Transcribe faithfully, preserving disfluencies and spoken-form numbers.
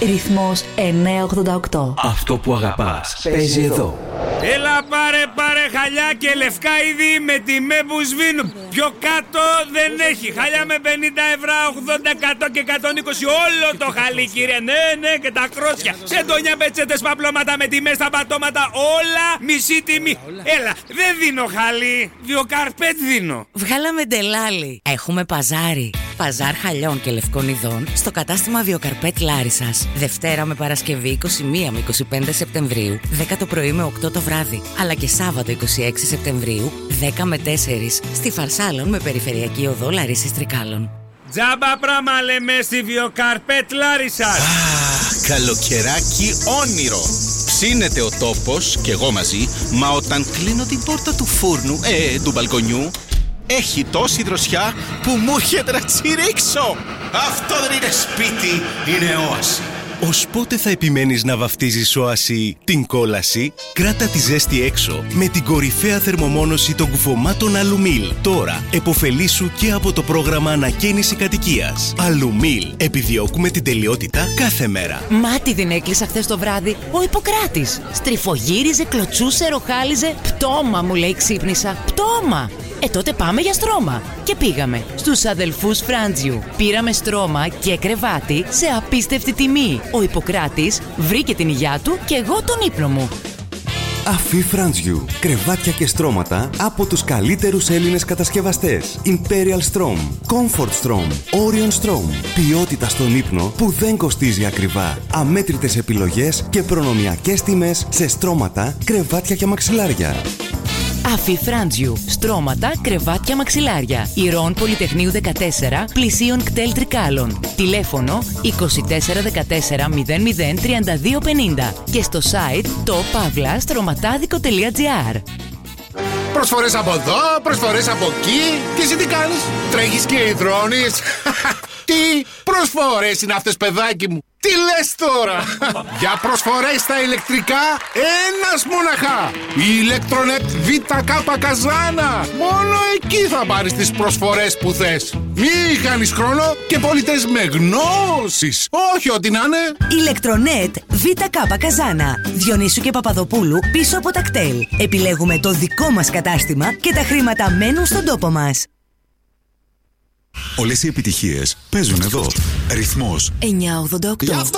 Ρυθμός εννιακόσια ογδόντα οκτώ. Αυτό που αγαπάς παίζει εδώ. Έλα πάρε πάρε χαλιά και λευκά είδη με τιμέ που σβήνουν. Πιο κάτω δεν έχει. Χαλιά με πενήντα ευρώ, ογδόντα, εκατό και εκατόν είκοσι. Όλο το χαλί κύριε. Ναι ναι και τα κρόσια. Σεντόνια, πετσέτες, παπλώματα με τιμές στα πατώματα. Όλα μισή τιμή. Έλα δεν δίνω χαλί. Βιοκαρπέτ δίνω. Βγάλαμε ντελάλι. Έχουμε παζάρι. Παζάρ χαλιών και λευκών ειδών στο κατάστημα Βιοκαρπέτ Λάρισσας. Δευτέρα με Παρασκευή είκοσι μία με είκοσι πέντε Σεπτεμβρίου, δέκα το πρωί με οκτώ το βράδυ. Αλλά και Σάββατο είκοσι έξι Σεπτεμβρίου, δέκα με τέσσερις στη Φαρσάλων με περιφερειακή οδό Λαρίσσης Τρικάλων. Τζάμπα πράμα λέμε στη Βιοκαρπέτ Λάρισσας. Αχ, καλοκαιράκι όνειρο. Ψήνεται ο τόπος και εγώ μαζί, μα όταν κλείνω την πόρτα του φούρνου, ε, του μπαλκονιού, έχει τόση δροσιά που μου έρχεται να τσιρίξω. Αυτό δεν είναι σπίτι, είναι όαση. Ως πότε θα επιμένεις να βαφτίζεις όαση την κόλαση? Κράτα τη ζέστη έξω με την κορυφαία θερμομόνωση των κουφωμάτων Αλουμίλ. Τώρα εποφελήσου και από το πρόγραμμα ανακαίνιση κατοικίας. Αλουμίλ. Επιδιώκουμε την τελειότητα κάθε μέρα. Μάτι την έκλεισα χθες το βράδυ ο Ιπποκράτης. Στριφογύριζε, κλωτσούσε, ροχάλιζε. Πτώμα μου λέει ξύπνησα. Πτώμα. Ε, τότε πάμε για στρώμα. Και πήγαμε στους αδελφούς Φράντζιου. Πήραμε στρώμα και κρεβάτι σε απίστευτη τιμή. Ο Ιπποκράτης βρήκε την υγειά του και εγώ τον ύπνο μου. Αφή Φράντζιου. Κρεβάτια και στρώματα από τους καλύτερους Έλληνες κατασκευαστές. Imperial Strom, Comfort Strom, Orion Strom. Ποιότητα στον ύπνο που δεν κοστίζει ακριβά. Αμέτρητες επιλογές και προνομιακές τιμές σε στρώματα, κρεβάτια και μαξιλάρια. Αφή Φράντζιου. Στρώματα, κρεβάτια, μαξιλάρια. Ηρών Πολυτεχνείου δεκατέσσερα, πλησίων κτέλ Τρικάλων. Τηλέφωνο είκοσι τέσσερα δεκατέσσερα μηδέν μηδέν τριάντα δύο πενήντα και στο site top-stρωματάδικο.gr. Προσφορές από εδώ, προσφορές από εκεί. Και εσύ τι κάνεις? Τρέχεις και υδρώνεις? Τι προσφορές είναι αυτές, παιδάκι μου? Τι λες τώρα? Για προσφορές στα ηλεκτρικά, ένας μοναχά. Η Ηλεκτρονέτ Β' Καζάνα. Μόνο εκεί θα πάρεις τις προσφορές που θες. Μη χάνεις χρόνο και πολίτες με γνώσεις. Όχι ό,τι να είναι. Ηλεκτρονέτ Β' Καζάνα. Διονύσου και Παπαδοπούλου πίσω από τα κτέλ. Επιλέγουμε το δικό μας κατάστημα και τα χρήματα μένουν στον τόπο μας. Όλες οι επιτυχίες παίζουν εδώ. Ρυθμός εννιακόσια ογδόντα οκτώ.